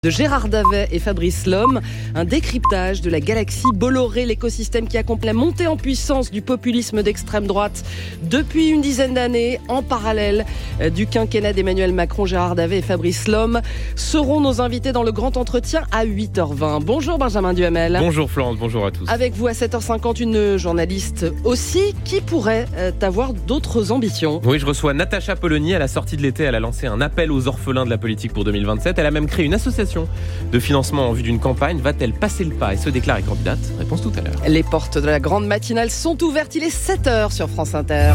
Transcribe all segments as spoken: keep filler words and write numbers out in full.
De Gérard Davet et Fabrice Lhomme, un décryptage de la galaxie Bolloré, l'écosystème qui accompagne la montée en puissance du populisme d'extrême droite depuis une dizaine d'années, en parallèle du quinquennat d'Emmanuel Macron. Gérard Davet et Fabrice Lhomme seront nos invités dans le grand entretien à huit heures vingt. Bonjour Benjamin Duhamel. Bonjour Florence, bonjour à tous. Avec vous à sept heures cinquante, une journaliste aussi qui pourrait avoir d'autres ambitions. Oui, je reçois Natacha Polony. À la sortie de l'été, elle a lancé un appel aux orphelins de la politique pour deux mille vingt-sept. Elle a même créé une association de financement en vue d'une campagne. Va-t-elle passer le pas et se déclarer candidate ? Réponse tout à l'heure. Les portes de la grande matinale sont ouvertes. Il est sept heures sur France Inter.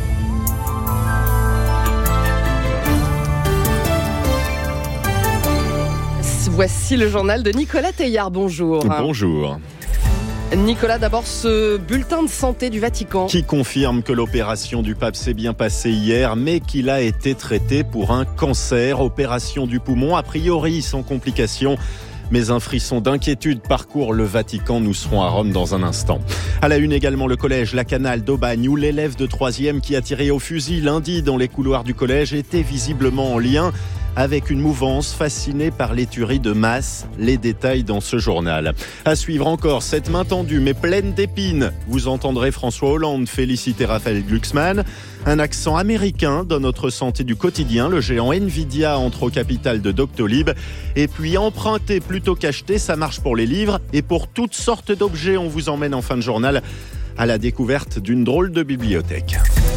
Voici le journal de Nicolas Teillard. Bonjour. Bonjour. Nicolas, d'abord ce bulletin de santé du Vatican. Qui confirme que l'opération du pape s'est bien passée hier, mais qu'il a été traité pour un cancer. Opération du poumon, a priori sans complications. Mais un frisson d'inquiétude parcourt le Vatican. Nous serons à Rome dans un instant. À la une également, le collège La Canale d'Aubagne, où l'élève de troisième qui a tiré au fusil lundi dans les couloirs du collège était visiblement en lien avec une mouvance fascinée par les tueries de masse. Les détails dans ce journal. À suivre encore, cette main tendue mais pleine d'épines. Vous entendrez François Hollande féliciter Raphaël Glucksmann. Un accent américain dans notre santé du quotidien. Le géant Nvidia entre au capital de Doctolib. Et puis emprunter plutôt qu'acheter, ça marche pour les livres. Et pour toutes sortes d'objets, on vous emmène en fin de journal à la découverte d'une drôle de bibliothèque.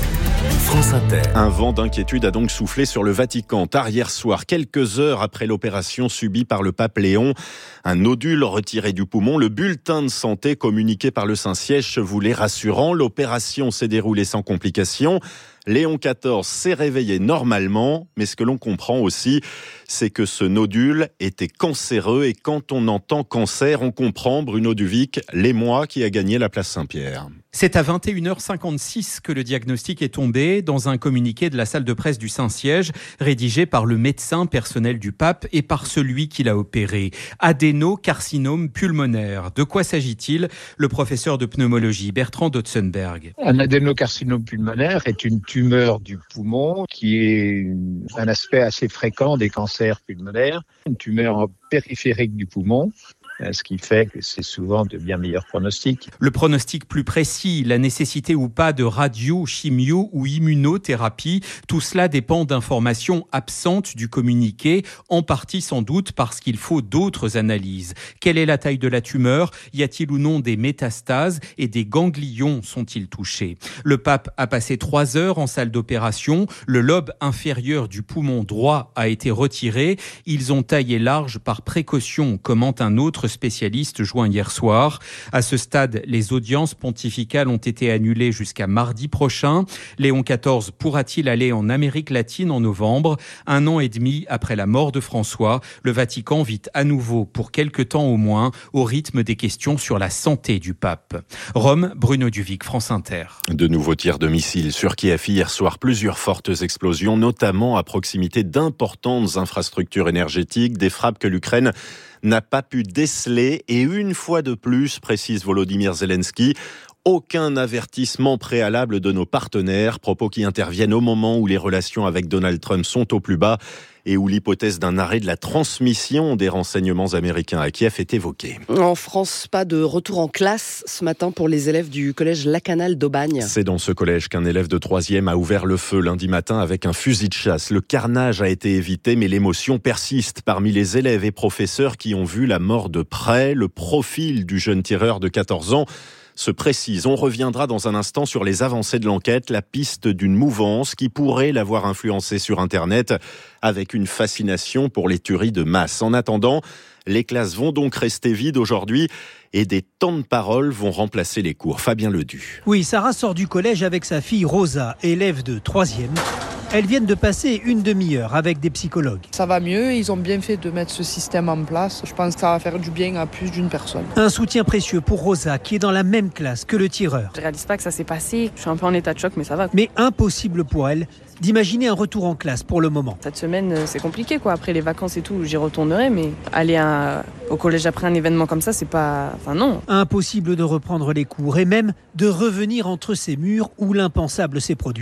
France Inter. Un vent d'inquiétude a donc soufflé sur le Vatican tard hier soir, quelques heures après l'opération subie par le pape Léon. Un nodule retiré du poumon, le bulletin de santé communiqué par le Saint-Siège se voulait rassurant. L'opération s'est déroulée sans complications. Léon quatorze s'est réveillé normalement, mais ce que l'on comprend aussi, c'est que ce nodule était cancéreux. Et quand on entend cancer, on comprend Bruno Duvic, l'émoi qui a gagné la place Saint-Pierre. C'est à vingt et une heures cinquante-six que le diagnostic est tombé dans un communiqué de la salle de presse du Saint-Siège, rédigé par le médecin personnel du pape et par celui qui l'a opéré. Adénocarcinome pulmonaire. De quoi s'agit-il ? Le professeur de pneumologie Bertrand Dotzenberg. Un adénocarcinome pulmonaire est une tumeur du poumon qui est un aspect assez fréquent des cancers pulmonaires, une tumeur périphérique du poumon, ce qui fait que c'est souvent de bien meilleurs pronostics. Le pronostic plus précis, la nécessité ou pas de radio, chimio ou immunothérapie, tout cela dépend d'informations absentes du communiqué, en partie sans doute parce qu'il faut d'autres analyses. Quelle est la taille de la tumeur ? Y a-t-il ou non des métastases et des ganglions sont-ils touchés ? Le pape a passé trois heures en salle d'opération. Le lobe inférieur du poumon droit a été retiré. Ils ont taillé large par précaution, commente un autre spécialiste joint hier soir. À ce stade, les audiences pontificales ont été annulées jusqu'à mardi prochain. Léon quatorze pourra-t-il aller en Amérique latine en novembre ? Un an et demi après la mort de François, le Vatican vit à nouveau, pour quelque temps au moins, au rythme des questions sur la santé du pape. Rome, Bruno Duvic, France Inter. De nouveaux tirs de missiles sur Kiev hier soir. Plusieurs fortes explosions, notamment à proximité d'importantes infrastructures énergétiques. Des frappes que l'Ukraine n'a pas pu déceler. Et une fois de plus, précise Volodymyr Zelensky, aucun avertissement préalable de nos partenaires, propos qui interviennent au moment où les relations avec Donald Trump sont au plus bas et où l'hypothèse d'un arrêt de la transmission des renseignements américains à Kiev est évoquée. En France, pas de retour en classe ce matin pour les élèves du collège La Canale d'Aubagne. C'est dans ce collège qu'un élève de troisième a ouvert le feu lundi matin avec un fusil de chasse. Le carnage a été évité, mais l'émotion persiste parmi les élèves et professeurs qui ont vu la mort de près. Le profil du jeune tireur de quatorze ans se précise. On reviendra dans un instant sur les avancées de l'enquête, la piste d'une mouvance qui pourrait l'avoir influencé sur Internet avec une fascination pour les tueries de masse. En attendant, les classes vont donc rester vides aujourd'hui et des temps de parole vont remplacer les cours. Fabien Ledu. Oui, Sarah sort du collège avec sa fille Rosa, élève de troisième. Elles viennent de passer une demi-heure avec des psychologues. Ça va mieux, ils ont bien fait de mettre ce système en place. Je pense que ça va faire du bien à plus d'une personne. Un soutien précieux pour Rosa, qui est dans la même classe que le tireur. Je réalise pas que ça s'est passé. Je suis un peu en état de choc, mais ça va. Mais impossible pour elle d'imaginer un retour en classe pour le moment. Cette semaine, c'est compliqué, quoi. Après les vacances et tout, j'y retournerai, mais aller à, au collège après un événement comme ça, c'est pas... Enfin, non. Impossible de reprendre les cours et même de revenir entre ces murs où l'impensable s'est produit.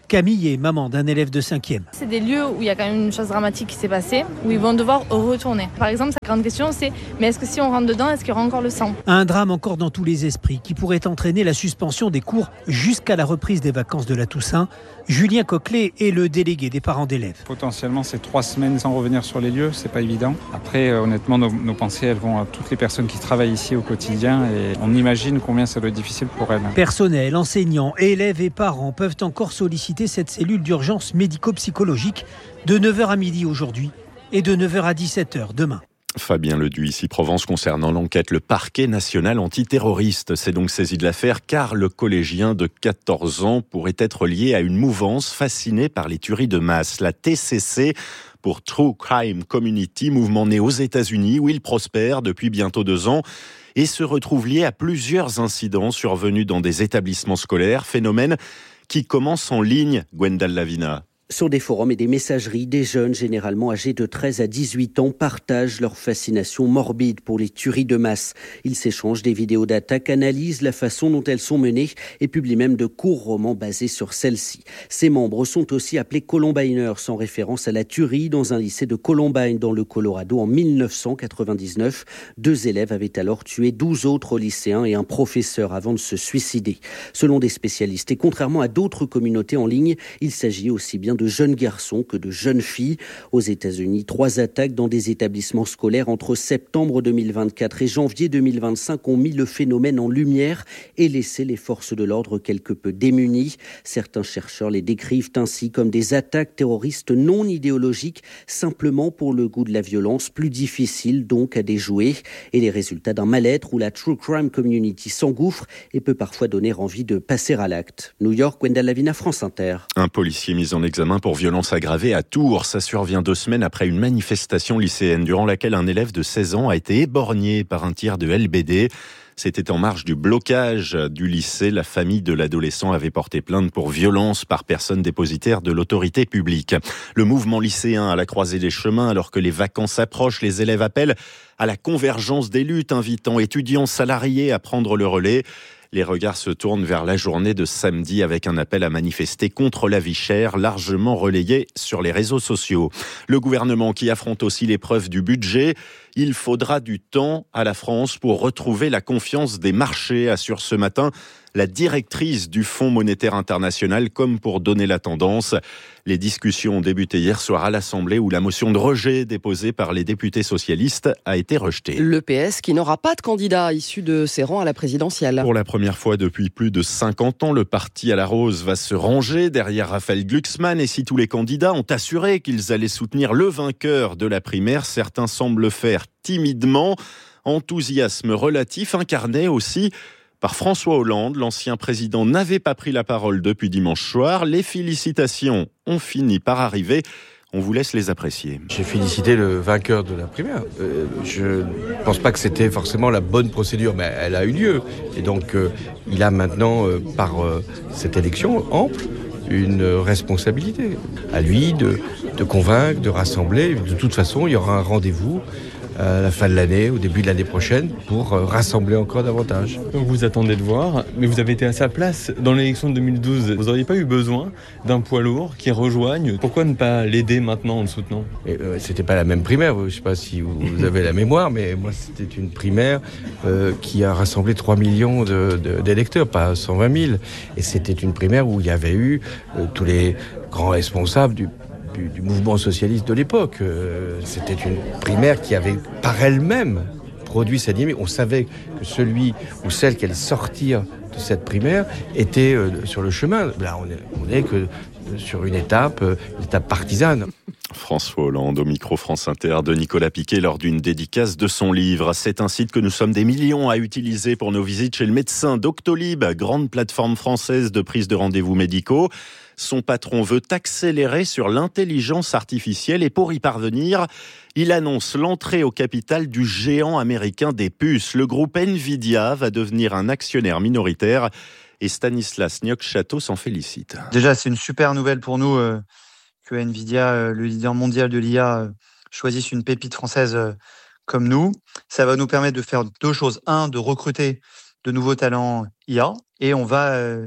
Camille est maman d'un élève de cinquième. C'est des lieux où il y a quand même une chose dramatique qui s'est passée, où ils vont devoir retourner. Par exemple, sa grande question, c'est mais est-ce que si on rentre dedans, est-ce qu'il y aura encore le sang ? Un drame encore dans tous les esprits qui pourrait entraîner la suspension des cours jusqu'à la reprise des vacances de la Toussaint. Julien Coquelet est le délégué des parents d'élèves. Potentiellement, c'est trois semaines sans revenir sur les lieux, c'est pas évident. Après, euh, honnêtement, nos, nos pensées, elles vont à toutes les personnes qui travaillent ici au quotidien et on imagine combien ça doit être difficile pour elles. Personnel, enseignants, élèves et parents peuvent encore solliciter cette cellule d'urgence médico-psychologique de neuf heures à midi aujourd'hui et de neuf heures à dix-sept heures demain. Fabien Leduc, ici Provence, concernant l'enquête. Le parquet national antiterroriste s'est donc saisi de l'affaire car le collégien de quatorze ans pourrait être lié à une mouvance fascinée par les tueries de masse. La T C C, pour True Crime Community, mouvement né aux États-Unis où il prospère depuis bientôt deux ans et se retrouve lié à plusieurs incidents survenus dans des établissements scolaires, phénomène qui commence en ligne, Gwendal Lavina. Sur des forums et des messageries, des jeunes, généralement âgés de treize à dix-huit ans, partagent leur fascination morbide pour les tueries de masse. Ils s'échangent des vidéos d'attaques, analysent la façon dont elles sont menées et publient même de courts romans basés sur celles-ci. Ces membres sont aussi appelés Columbiners, en référence à la tuerie dans un lycée de Columbine, dans le Colorado, en mille neuf cent quatre-vingt-dix-neuf. Deux élèves avaient alors tué douze autres lycéens et un professeur avant de se suicider. Selon des spécialistes, et contrairement à d'autres communautés en ligne, il s'agit aussi bien de jeunes garçons que de jeunes filles. Aux États-Unis, trois attaques dans des établissements scolaires entre septembre deux mille vingt-quatre et janvier deux mille vingt-cinq ont mis le phénomène en lumière et laissé les forces de l'ordre quelque peu démunies. Certains chercheurs les décrivent ainsi comme des attaques terroristes non idéologiques, simplement pour le goût de la violence, plus difficile donc à déjouer. Et les résultats d'un mal-être où la True Crime Community s'engouffre et peut parfois donner envie de passer à l'acte. New York, Gwendal Lavina, France Inter. Un policier mis en examen pour violence aggravée à Tours. Ça survient deux semaines après une manifestation lycéenne durant laquelle un élève de seize ans a été éborgné par un tir de L B D. C'était en marge du blocage du lycée. La famille de l'adolescent avait porté plainte pour violence par personne dépositaire de l'autorité publique. Le mouvement lycéen à la croisée des chemins, alors que les vacances approchent, les élèves appellent à la convergence des luttes, invitant étudiants salariés à prendre le relais. Les regards se tournent vers la journée de samedi avec un appel à manifester contre la vie chère, largement relayé sur les réseaux sociaux. Le gouvernement qui affronte aussi l'épreuve du budget. Il faudra du temps à la France pour retrouver la confiance des marchés, assure ce matin la directrice du Fonds monétaire international, comme pour donner la tendance. Les discussions ont débuté hier soir à l'Assemblée où la motion de rejet déposée par les députés socialistes a été rejetée. Le P S qui n'aura pas de candidat issu de ses rangs à la présidentielle. Pour la première fois depuis plus de cinquante ans, le parti à la rose va se ranger derrière Raphaël Glucksmann. Et si tous les candidats ont assuré qu'ils allaient soutenir le vainqueur de la primaire, certains semblent le faire timidement. Enthousiasme relatif incarné aussi par François Hollande. L'ancien président n'avait pas pris la parole depuis dimanche soir. Les félicitations ont fini par arriver. On vous laisse les apprécier. J'ai félicité le vainqueur de la primaire. Euh, je ne pense pas que c'était forcément la bonne procédure, mais elle a eu lieu. Et donc, euh, il a maintenant, euh, par euh, cette élection ample, une responsabilité. À lui de, de convaincre, de rassembler. De toute façon, il y aura un rendez-vous à la fin de l'année, au début de l'année prochaine, pour rassembler encore davantage. Donc vous attendez de voir, mais vous avez été à sa place dans l'élection de deux mille douze. Vous n'auriez pas eu besoin d'un poids lourd qui rejoigne. Pourquoi ne pas l'aider maintenant en le soutenant ? Et, euh, C'était pas la même primaire, je ne sais pas si vous, vous avez la mémoire, mais moi c'était une primaire euh, qui a rassemblé trois millions de, de, d'électeurs, pas cent vingt mille. Et c'était une primaire où il y avait eu euh, tous les grands responsables du Du, du mouvement socialiste de l'époque. Euh, c'était une primaire qui avait par elle-même produit sa dynamique. On savait que celui ou celle qui allait sortir de cette primaire était euh, sur le chemin. Là, on est, on est que sur une étape, euh, une étape partisane. François Hollande au micro France Inter de Nicolas Piquet lors d'une dédicace de son livre. C'est un site que nous sommes des millions à utiliser pour nos visites chez le médecin. Doctolib, grande plateforme française de prise de rendez-vous médicaux. Son patron veut accélérer sur l'intelligence artificielle et pour y parvenir, il annonce l'entrée au capital du géant américain des puces. Le groupe Nvidia va devenir un actionnaire minoritaire et Stanislas Niok-Château s'en félicite. Déjà, c'est une super nouvelle pour nous euh, que Nvidia, euh, le leader mondial de l'I A, euh, choisisse une pépite française euh, comme nous. Ça va nous permettre de faire deux choses. Un, de recruter de nouveaux talents I A et on va... Euh,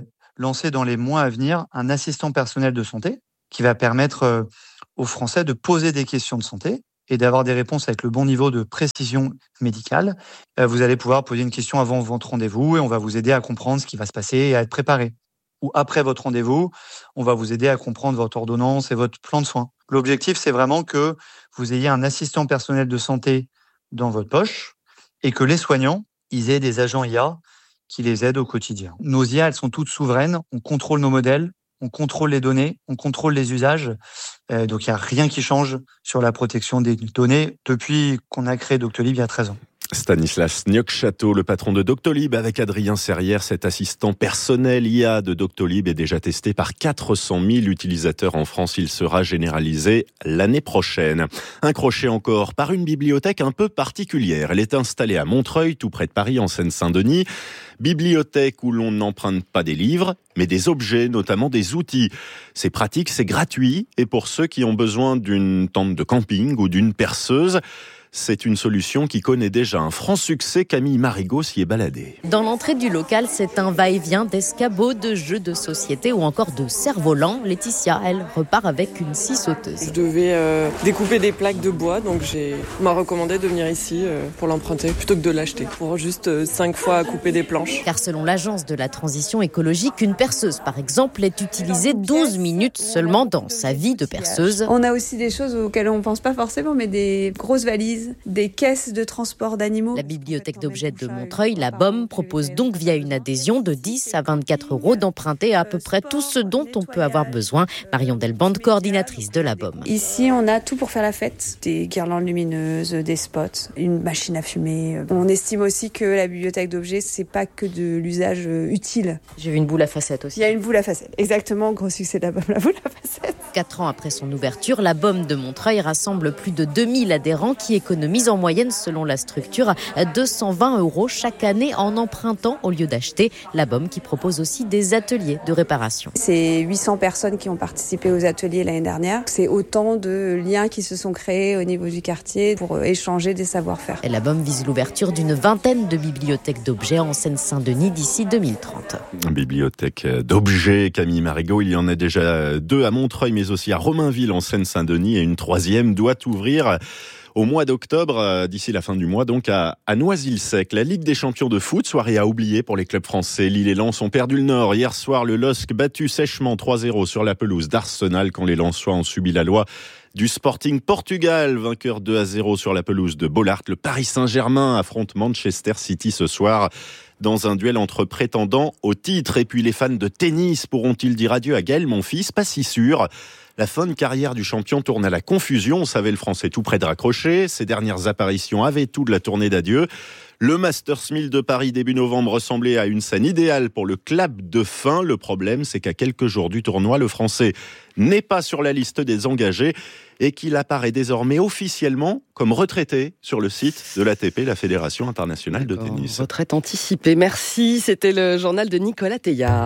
lancer dans les mois à venir un assistant personnel de santé qui va permettre aux Français de poser des questions de santé et d'avoir des réponses avec le bon niveau de précision médicale. Vous allez pouvoir poser une question avant votre rendez-vous et on va vous aider à comprendre ce qui va se passer et à être préparé. Ou après votre rendez-vous, on va vous aider à comprendre votre ordonnance et votre plan de soins. L'objectif, c'est vraiment que vous ayez un assistant personnel de santé dans votre poche et que les soignants, ils aient des agents I A qui les aident au quotidien. Nos I A, elles sont toutes souveraines, on contrôle nos modèles, on contrôle les données, on contrôle les usages. Euh, donc, il n'y a rien qui change sur la protection des données depuis qu'on a créé Doctolib il y a treize ans. Stanislas Niok-Château, le patron de Doctolib, avec Adrien Serrière. Cet assistant personnel I A de Doctolib est déjà testé par quatre cent mille utilisateurs en France. Il sera généralisé l'année prochaine. Un crochet encore par une bibliothèque un peu particulière. Elle est installée à Montreuil, tout près de Paris, en Seine-Saint-Denis. Bibliothèque où l'on n'emprunte pas des livres, mais des objets, notamment des outils. C'est pratique, c'est gratuit. Et pour ceux qui ont besoin d'une tente de camping ou d'une perceuse, c'est une solution qui connaît déjà un franc succès. Camille Marigot s'y est baladée. Dans l'entrée du local, c'est un va-et-vient d'escabeaux, de jeux de société ou encore de cerfs-volants. Laetitia, elle, repart avec une scie sauteuse. Je devais euh, découper des plaques de bois, donc j'ai on m'a recommandé de venir ici euh, pour l'emprunter plutôt que de l'acheter, pour juste euh, cinq fois à couper des planches. Car selon l'agence de la transition écologique, une perceuse, par exemple, est utilisée douze minutes seulement dans sa vie de perceuse. On a aussi des choses auxquelles on ne pense pas forcément, mais des grosses valises, des caisses de transport d'animaux. La bibliothèque d'objets de Montreuil, la B O M, propose donc via une adhésion de dix à vingt-quatre euros d'emprunter à peu près tout ce dont on peut avoir besoin. Marion Delbande, coordinatrice de la B O M. Ici, on a tout pour faire la fête. Des guirlandes lumineuses, des spots, une machine à fumer. On estime aussi que la bibliothèque d'objets, c'est pas que de l'usage utile. J'ai vu une boule à facettes aussi. Il y a une boule à facettes. Exactement, gros succès de la B O M, la boule à facettes. Quatre ans après son ouverture, la B O M de Montreuil rassemble plus de deux mille adhérents qui économisent en moyenne, selon la structure, deux cent vingt euros chaque année en empruntant au lieu d'acheter. La B O M qui propose aussi des ateliers de réparation. C'est huit cents personnes qui ont participé aux ateliers l'année dernière. C'est autant de liens qui se sont créés au niveau du quartier pour échanger des savoir-faire. Et la B O M vise l'ouverture d'une vingtaine de bibliothèques d'objets en Seine-Saint-Denis d'ici deux mille trente. Bibliothèque d'objets, Camille Marigot. Il y en a déjà deux à Montreuil, mais aussi à Romainville en Seine-Saint-Denis, et une troisième doit ouvrir au mois d'octobre, d'ici la fin du mois, donc à, à Noisy-le-Sec. La Ligue des champions de foot, soirée à oublier pour les clubs français. Lille et Lens ont perdu le Nord. Hier soir, le L O S C battu sèchement trois zéro sur la pelouse d'Arsenal quand les Lensois ont subi la loi du Sporting Portugal, vainqueur deux à zéro sur la pelouse de Bollaert. Le Paris Saint-Germain affronte Manchester City ce soir dans un duel entre prétendants au titre. Et puis les fans de tennis pourront-ils dire adieu à Gaël Monfils? Pas si sûr. La fin de carrière du champion tourne à la confusion. On savait le Français tout près de raccrocher. Ses dernières apparitions avaient tout de la tournée d'adieu. Le Masters mille de Paris début novembre ressemblait à une scène idéale pour le clap de fin. Le problème, c'est qu'à quelques jours du tournoi, le Français n'est pas sur la liste des engagés et qu'il apparaît désormais officiellement comme retraité sur le site de l'A T P, la Fédération internationale de tennis. Retraite anticipée. Merci. C'était le journal de Nicolas Teillard.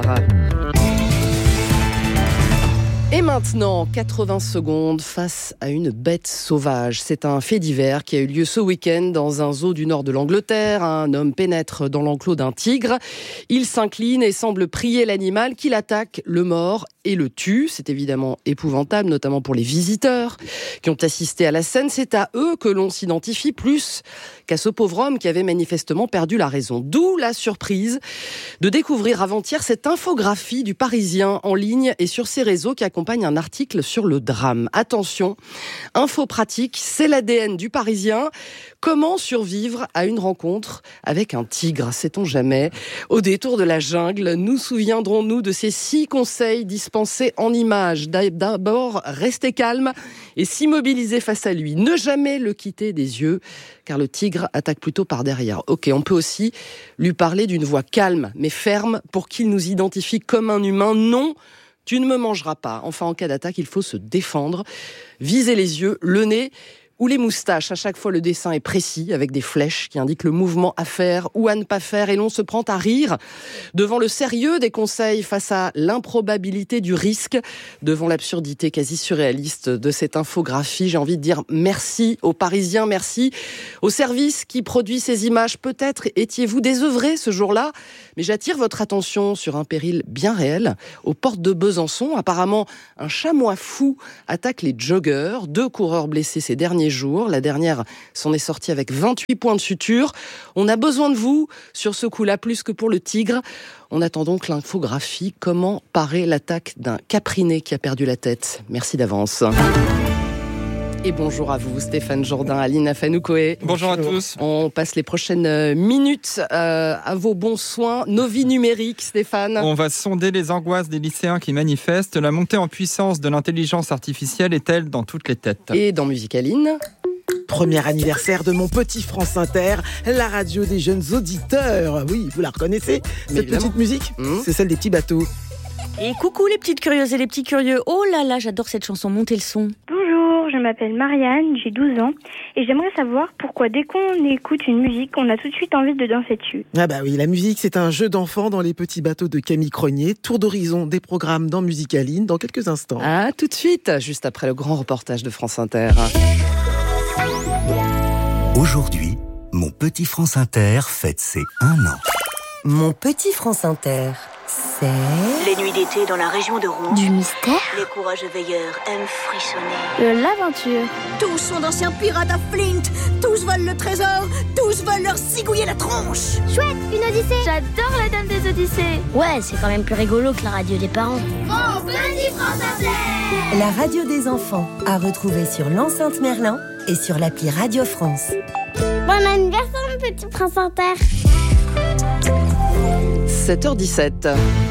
Et maintenant, quatre-vingts secondes face à une bête sauvage. C'est un fait divers qui a eu lieu ce week-end dans un zoo du nord de l'Angleterre. Un homme pénètre dans l'enclos d'un tigre. Il s'incline et semble prier l'animal qui l'attaque, le mord et le tue. C'est évidemment épouvantable, notamment pour les visiteurs qui ont assisté à la scène. C'est à eux que l'on s'identifie plus qu'à ce pauvre homme qui avait manifestement perdu la raison. D'où la surprise de découvrir avant-hier cette infographie du Parisien en ligne et sur ses réseaux qui accompagne un article sur le drame. Attention, info pratique, c'est l'A D N du Parisien. Comment survivre à une rencontre avec un tigre, sait-on jamais? Au détour de la jungle, nous souviendrons-nous de ces six conseils dispensés en images. D'abord, rester calme et s'immobiliser face à lui. Ne jamais le quitter des yeux, car le tigre attaque plutôt par derrière. Ok, on peut aussi lui parler d'une voix calme, mais ferme, pour qu'il nous identifie comme un humain. Non, tu ne me mangeras pas. Enfin, en cas d'attaque, il faut se défendre, viser les yeux, le nez, ou les moustaches. À chaque fois, le dessin est précis, avec des flèches qui indiquent le mouvement à faire ou à ne pas faire. Et l'on se prend à rire devant le sérieux des conseils face à l'improbabilité du risque, devant l'absurdité quasi surréaliste de cette infographie. J'ai envie de dire merci aux Parisiens, merci au service qui produit ces images. Peut-être étiez-vous désœuvré ce jour-là, mais j'attire votre attention sur un péril bien réel. Aux portes de Besançon, apparemment, un chamois fou attaque les joggers. Deux coureurs blessés ces derniers jours. La dernière s'en est sortie avec vingt-huit points de suture. On a besoin de vous sur ce coup-là, plus que pour le Tigre. On attend donc l'infographie. Comment parer l'attaque d'un capriné qui a perdu la tête? Merci d'avance. Et bonjour à vous, Stéphane Jourdain, Aline Afanoukoé. Bonjour à tous. On passe les prochaines minutes euh, à vos bons soins. Nos vies numériques, Stéphane. On va sonder les angoisses des lycéens qui manifestent. La montée en puissance de l'intelligence artificielle est-elle dans toutes les têtes? Et dans Musicaline. Premier anniversaire de mon petit France Inter, la radio des jeunes auditeurs. Oui, vous la reconnaissez, cette évidemment. Petite musique, mmh. C'est celle des petits bateaux. Et coucou les petites curieuses et les petits curieux. Oh là là, j'adore cette chanson, montez le son. Bonjour, je m'appelle Marianne, j'ai douze ans et j'aimerais savoir pourquoi dès qu'on écoute une musique, on a tout de suite envie de danser dessus. Ah bah oui, la musique c'est un jeu d'enfants dans les petits bateaux de Camille Cronier. Tour d'horizon des programmes dans Musicaline dans quelques instants. Ah, tout de suite, juste après le grand reportage de France Inter. Aujourd'hui, mon petit France Inter fête ses un an. Mon petit France Inter, c'est... Les nuits d'été dans la région de Rouen. Du mystère. Les courageux veilleurs aiment frissonner. De l'aventure. Tous sont d'anciens pirates à Flint. Tous veulent le trésor. Tous veulent leur cigouiller la tronche. Chouette, une odyssée. J'adore la Dame des Odyssées. Ouais, c'est quand même plus rigolo que la radio des parents. Mon petit France Inter. La radio des enfants, à retrouver sur l'enceinte Merlin et sur l'appli Radio France. Bon anniversaire, mon petit France Inter. sept heures dix-sept.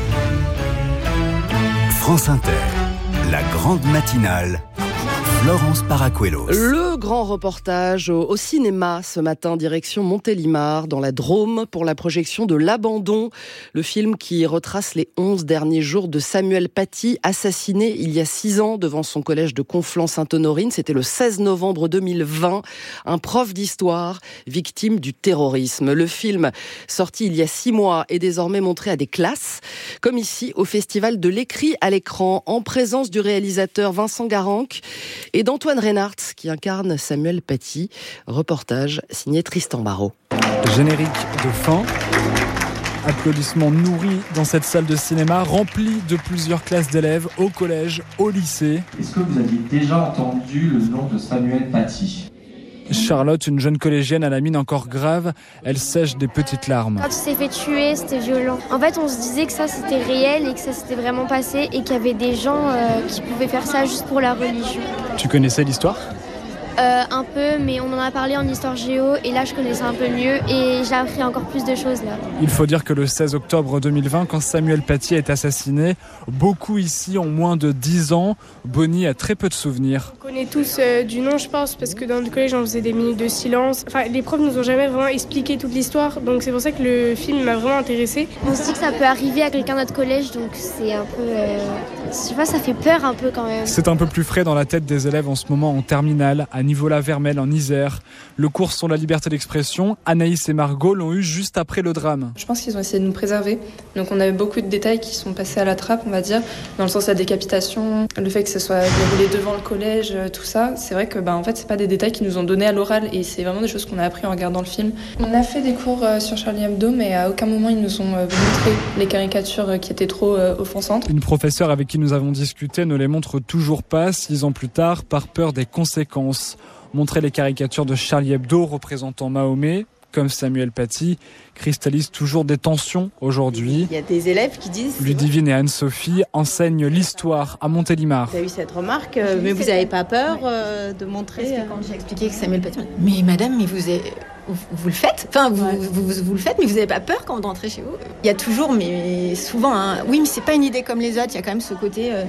France Inter, la grande matinale. Florence Paracuelos. Le grand reportage au, au cinéma ce matin, direction Montélimar, dans la Drôme, pour la projection de L'Abandon, le film qui retrace les onze derniers jours de Samuel Paty, assassiné il y a six ans devant son collège de Conflans-Sainte-Honorine. C'était le seize novembre deux mille vingt, un prof d'histoire victime du terrorisme. Le film, sorti il y a six mois, est désormais montré à des classes, comme ici au Festival de l'écrit à l'écran, en présence du réalisateur Vincent Garanc et d'Antoine Reynard, qui incarne Samuel Paty. Reportage signé Tristan Barraud. Générique de fin. Applaudissements nourris dans cette salle de cinéma remplie de plusieurs classes d'élèves au collège, au lycée. Est-ce que vous aviez déjà entendu le nom de Samuel Paty ? Charlotte, une jeune collégienne à la mine encore grave, elle sèche des petites larmes. Quand il s'est fait tuer, c'était violent. En fait, on se disait que ça c'était réel et que ça s'était vraiment passé et qu'il y avait des gens euh, qui pouvaient faire ça juste pour la religion. Tu connaissais l'histoire ? Euh, un peu, mais on en a parlé en histoire géo et là je connaissais un peu mieux et j'ai appris encore plus de choses là. Il faut dire que le seize octobre deux mille vingt, quand Samuel Paty est assassiné, beaucoup ici ont moins de dix ans. Bonnie a très peu de souvenirs. On connaît tous euh, du nom, je pense, parce que dans le collège on faisait des minutes de silence. Enfin, les profs nous ont jamais vraiment expliqué toute l'histoire, donc c'est pour ça que le film m'a vraiment intéressée. On se dit que ça peut arriver à quelqu'un de notre collège, donc c'est un peu... Euh... Je sais pas, ça fait peur un peu quand même. C'est un peu plus frais dans la tête des élèves en ce moment en terminale, à Nivola-Vermel en Isère. Le cours sur la liberté d'expression, Anaïs et Margot l'ont eu juste après le drame. Je pense qu'ils ont essayé de nous préserver. Donc on avait beaucoup de détails qui sont passés à la trappe, on va dire, dans le sens de la décapitation, le fait que ce soit déroulé devant le collège, tout ça. C'est vrai que bah, en fait, c'est pas des détails qu'ils nous ont donnés à l'oral et c'est vraiment des choses qu'on a appris en regardant le film. On a fait des cours sur Charlie Hebdo, mais à aucun moment ils nous ont montré les caricatures qui étaient trop offensantes. Une professeure avec qui nous avons discuté ne les montre toujours pas, six ans plus tard, par peur des conséquences. Montrer les caricatures de Charlie Hebdo représentant Mahomet, comme Samuel Paty, cristallise toujours des tensions aujourd'hui. Il y a des élèves qui disent... Ludivine et Anne-Sophie enseignent l'histoire à Montélimar. Vous avez eu cette remarque, euh, mais vous n'avez pas peur euh, de montrer... Parce que quand j'ai expliqué que Samuel Paty... Mais madame, mais vous, avez... vous, vous le faites Enfin, vous, ouais. vous, vous, vous le faites, mais vous n'avez pas peur quand vous rentrez chez vous? Il y a toujours, mais souvent, hein, oui, mais c'est pas une idée comme les autres, il y a quand même ce côté... Euh,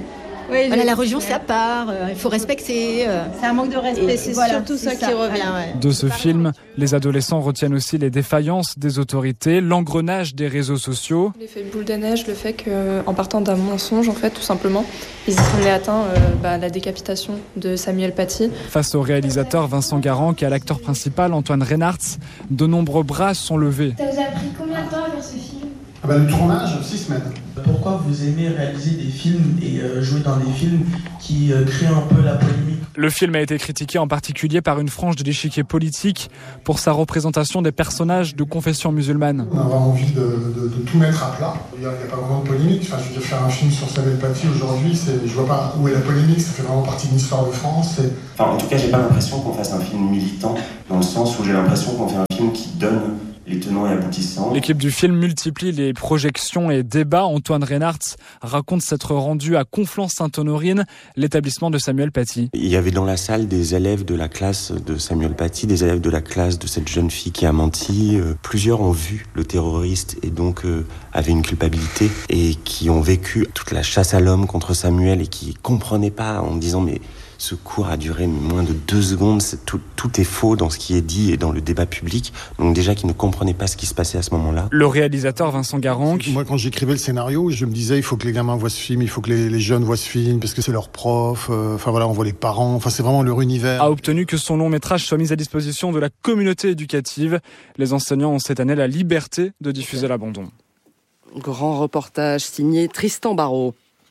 Oui, voilà, la religion, c'est à part, euh, il faut respecter. Euh, c'est un manque de respect, et c'est voilà, surtout ça, c'est qui ça. revient. Ouais. De ce film, les adolescents retiennent aussi les défaillances des autorités, l'engrenage des réseaux sociaux. L'effet boule de neige, le fait qu'en partant d'un mensonge, en fait, tout simplement, ils aient atteint euh, bah, la décapitation de Samuel Paty. Face au réalisateur Vincent Garand et à l'acteur principal Antoine Reinhardt, de nombreux bras sont levés. Ça vous a pris combien de temps à faire ce film ? Ah bah, le tournage, six semaines. Pourquoi vous aimez réaliser des films et euh, jouer dans des films qui euh, créent un peu la polémique ? Le film a été critiqué en particulier par une frange de l'échiquier politique pour sa représentation des personnages de confession musulmane. On a vraiment envie de, de, de tout mettre à plat. Il n'y a, a pas vraiment de polémique. Enfin, je veux dire, faire un film sur Samuel Paty aujourd'hui, c'est, je vois pas où est la polémique. Ça fait vraiment partie de l'histoire de France. C'est... Enfin, en tout cas, j'ai pas l'impression qu'on fasse un film militant, dans le sens où j'ai l'impression qu'on fait un film qui donne les tenants et aboutissants. L'équipe du film multiplie les projections et débats. Antoine Reinhardt raconte s'être rendu à Conflans-Sainte-Honorine, l'établissement de Samuel Paty. Il y avait dans la salle des élèves de la classe de Samuel Paty, des élèves de la classe de cette jeune fille qui a menti. Euh, plusieurs ont vu le terroriste et donc euh, avaient une culpabilité et qui ont vécu toute la chasse à l'homme contre Samuel et qui comprenaient pas en disant mais ce cours a duré moins de deux secondes, c'est tout, tout est faux dans ce qui est dit et dans le débat public. Donc déjà qu'ils ne comprenaient pas ce qui se passait à ce moment-là. Le réalisateur Vincent Garand. Moi, quand j'écrivais le scénario, je me disais il faut que les gamins voient ce film, il faut que les, les jeunes voient ce film parce que c'est leur prof. Euh, enfin voilà, on voit les parents. Enfin c'est vraiment leur univers. A obtenu que son long métrage soit mis à disposition de la communauté éducative. Les enseignants ont cette année la liberté de diffuser l'abandon. Grand reportage signé Tristan Barraud.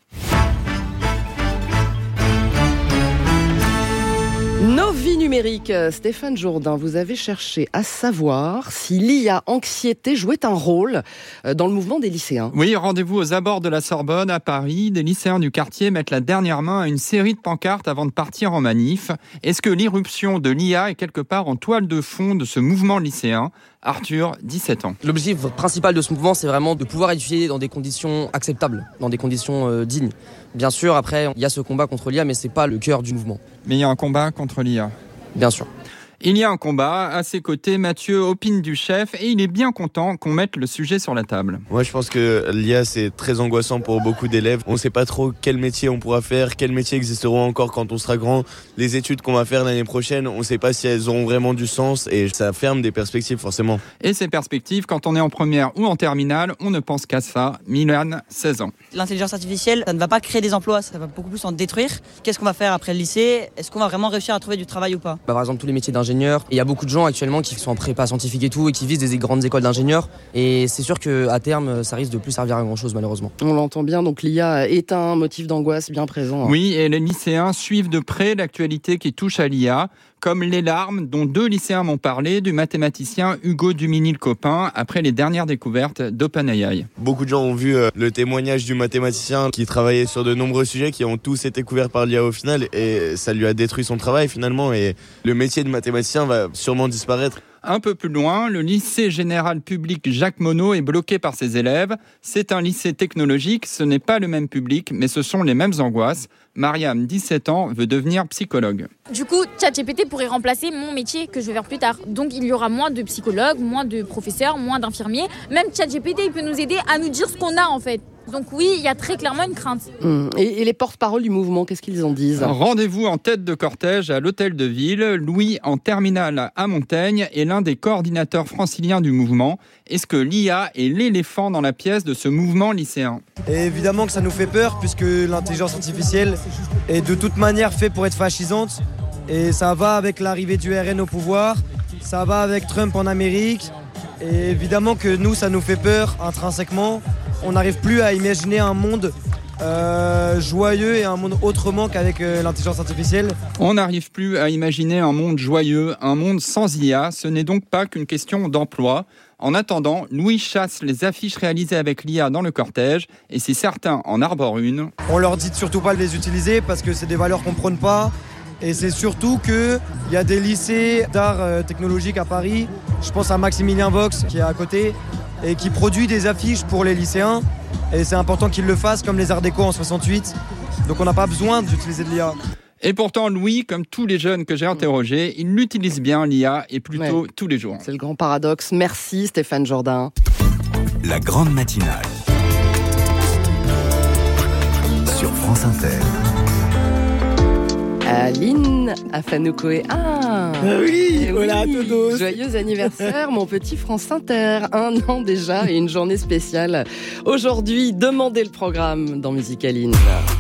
Nos vies numériques. Stéphane Jourdain, vous avez cherché à savoir si l'I A anxiété jouait un rôle dans le mouvement des lycéens. Oui, rendez-vous aux abords de la Sorbonne à Paris. Des lycéens du quartier mettent la dernière main à une série de pancartes avant de partir en manif. Est-ce que l'irruption de l'I A est quelque part en toile de fond de ce mouvement lycéen ? Arthur, dix-sept ans. L'objectif principal de ce mouvement, c'est vraiment de pouvoir étudier dans des conditions acceptables, dans des conditions euh, dignes. Bien sûr, après, il y a ce combat contre l'I A, mais c'est pas le cœur du mouvement. Mais il y a un combat contre l'I A. Bien sûr. Il y a un combat. À ses côtés, Mathieu opine du chef et il est bien content qu'on mette le sujet sur la table. Moi, je pense que l'I A, c'est très angoissant pour beaucoup d'élèves. On ne sait pas trop quel métier on pourra faire, quels métiers existeront encore quand on sera grand. Les études qu'on va faire l'année prochaine, on ne sait pas si elles auront vraiment du sens et ça ferme des perspectives forcément. Et ces perspectives, quand on est en première ou en terminale, on ne pense qu'à ça. Milan, seize ans. L'intelligence artificielle, ça ne va pas créer des emplois, ça va beaucoup plus en détruire. Qu'est-ce qu'on va faire après le lycée ? Est-ce qu'on va vraiment réussir à trouver du travail ou pas ? Bah, par exemple, tous les métiers d'ingénieur. Il y a beaucoup de gens actuellement qui sont en prépa scientifique et tout et qui visent des grandes écoles d'ingénieurs. Et c'est sûr qu'à terme, ça risque de plus servir à grand chose malheureusement. On l'entend bien, donc l'I A est un motif d'angoisse bien présent. Hein. Oui, et les lycéens suivent de près l'actualité qui touche à l'I A, comme les larmes dont deux lycéens m'ont parlé du mathématicien Hugo Duminil-Copin après les dernières découvertes d'OpenAI. Beaucoup de gens ont vu euh, le témoignage du mathématicien qui travaillait sur de nombreux sujets qui ont tous été couverts par l'I A au final et ça lui a détruit son travail finalement et le métier de mathématicien va sûrement disparaître. Un peu plus loin, le lycée général public Jacques Monod est bloqué par ses élèves. C'est un lycée technologique, ce n'est pas le même public, mais ce sont les mêmes angoisses. Mariam, dix-sept ans, veut devenir psychologue. Du coup, ChatGPT pourrait remplacer mon métier que je vais faire plus tard. Donc il y aura moins de psychologues, moins de professeurs, moins d'infirmiers. Même ChatGPT, il peut nous aider à nous dire ce qu'on a en fait. Donc oui, il y a très clairement une crainte. Mmh. Et, et les porte-paroles du mouvement, qu'est-ce qu'ils en disent ? Rendez-vous en tête de cortège à l'hôtel de ville. Louis, en terminale à Montaigne, est l'un des coordinateurs franciliens du mouvement. Est-ce que l'I A est l'éléphant dans la pièce de ce mouvement lycéen ? Et évidemment que ça nous fait peur, puisque l'intelligence artificielle est de toute manière faite pour être fascisante. Et ça va avec l'arrivée du R N au pouvoir, ça va avec Trump en Amérique. Et évidemment que nous, ça nous fait peur intrinsèquement. On n'arrive plus à imaginer un monde euh, joyeux et un monde autrement qu'avec euh, l'intelligence artificielle. On n'arrive plus à imaginer un monde joyeux, un monde sans I A. Ce n'est donc pas qu'une question d'emploi. En attendant, Louis chasse les affiches réalisées avec l'I A dans le cortège. Et si certains en arborent une... On leur dit de surtout pas de les utiliser parce que c'est des valeurs qu'on prône pas. Et c'est surtout qu'il y a des lycées d'art euh, technologique à Paris. Je pense à Maximilien Vox qui est à côté et qui produit des affiches pour les lycéens. Et c'est important qu'ils le fassent comme les Arts Déco en soixante-huit. Donc on n'a pas besoin d'utiliser de l'I A. Et pourtant, Louis, comme tous les jeunes que j'ai interrogés, il l'utilise bien, l'I A, et plutôt ouais. tous les jours. C'est le grand paradoxe. Merci Stéphane Jourdain. La grande matinale sur France Inter. Aline Afanoukoé. Ah oui, eh voilà, oui. todos. Joyeux anniversaire, mon petit France Inter. Un an déjà et une journée spéciale. Aujourd'hui, demandez le programme dans Musicaline.